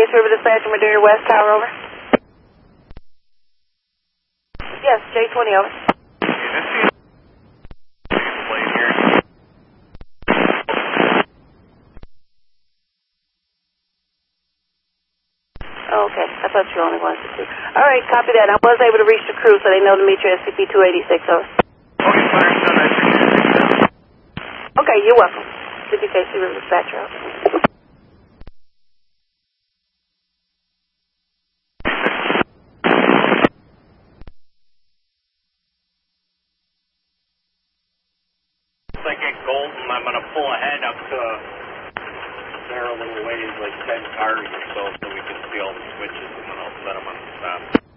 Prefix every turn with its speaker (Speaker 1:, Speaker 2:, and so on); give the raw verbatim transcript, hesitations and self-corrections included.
Speaker 1: Chase River Dispatch, Madeira West Tower, over. Yes, J twenty, over. Okay, I thought you only wanted to see. All right, copy that. I was able to reach the crew, so they know to meet you at S C P two eighty-six, over. Okay, you're welcome. C P K C River Dispatcher, over.
Speaker 2: I get Golden, I'm going to pull ahead up to there a little ways, like ten cars or so, so we can see all the switches, and then I'll set them on the stop.